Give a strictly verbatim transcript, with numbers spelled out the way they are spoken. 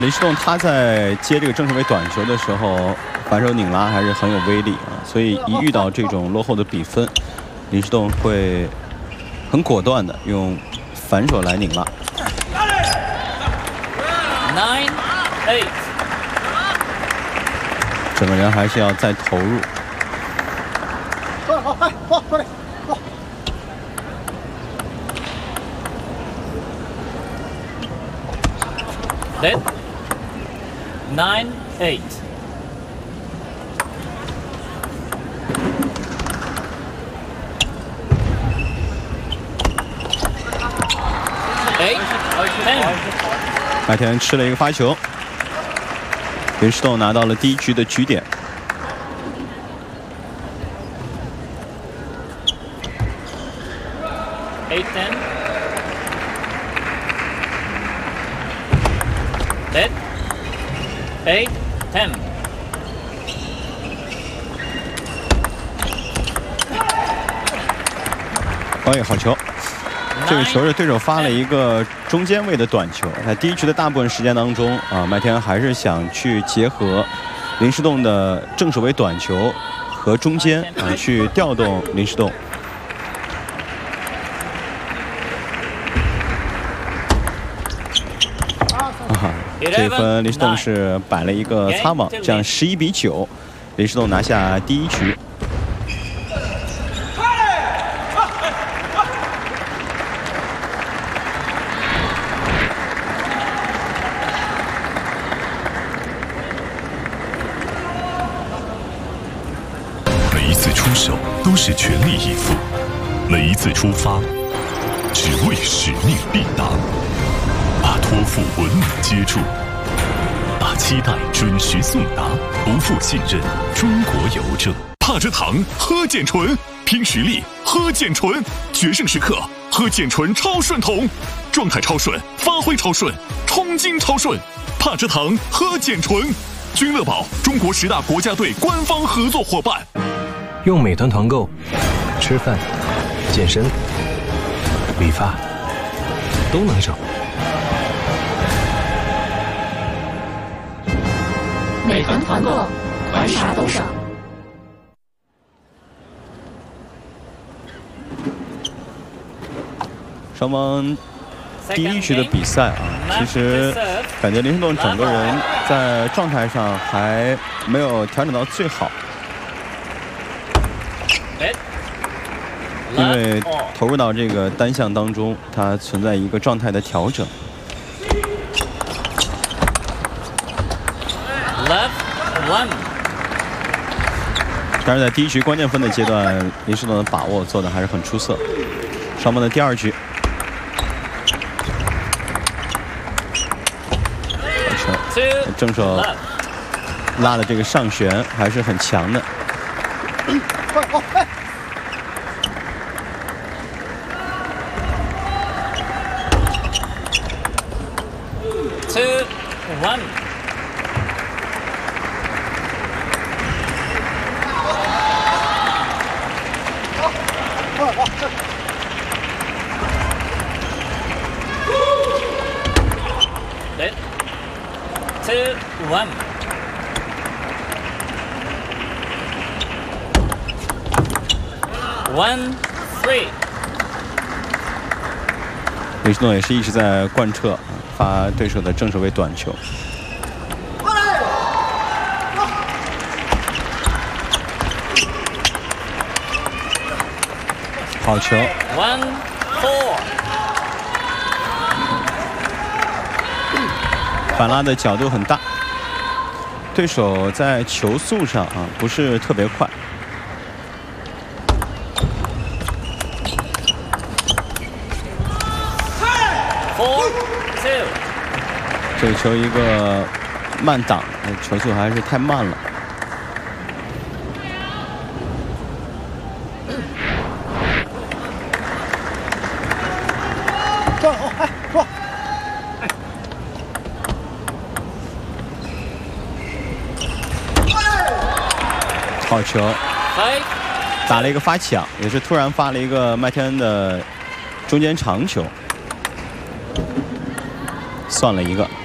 林诗栋他在接这个郑世伟短球的时候，反手拧拉还是很有威力啊，所以一遇到这种落后的比分，林诗栋会很果断的用反手来拧拉。 Nine, eight， 整个人还是要再投入。 好，快，过，过来，过。 Let nine eight. Eight ten. 麦田吃了一个发球，林诗栋拿到了第一局的局点。 Eight ten. Let eight ten. 高野好球，这个球是对手发了一个中间位的短球。在第一局的大部分时间当中啊，麦田还是想去结合林诗栋的正手位短球和中间啊，去调动林诗栋。啊，这一分林诗栋是摆了一个擦网，这样十一比九，林诗栋拿下第一局。 出手都是全力以赴，每一次出发，只为使命必达。把托付稳稳接住，把期待准时送达，不负信任。中国邮政。帕芝堂喝健醇，拼实力喝健醇，决胜时刻喝健醇超顺桶，状态超顺，发挥超顺，冲劲超顺。帕芝堂喝健醇，君乐宝中国十大国家队官方合作伙伴。 用美团团购，吃饭、健身、理发都能省。 美团团购，团啥都省。 双方第一局的比赛啊，其实感觉林诗栋整个人在状态上还没有调整到最好。 因为投入到这个单项当中，它存在一个状态的调整。但是在第一局关键分的阶段，林诗栋的把握做的还是很出色。双方的第二局，正手拉的这个上旋还是很强的。 Two, one. Let two, one. One, three. 林诗栋也是一直在贯彻。 发对手的正手位短球，好球 ，one four， 反拉的角度很大，对手在球速上啊不是特别快。 这个球一个慢挡，球速还是太慢了。 转好，哎，过， 好球，打了一个发抢，也是突然发了一个麦天恩的中间长球。 算了一个。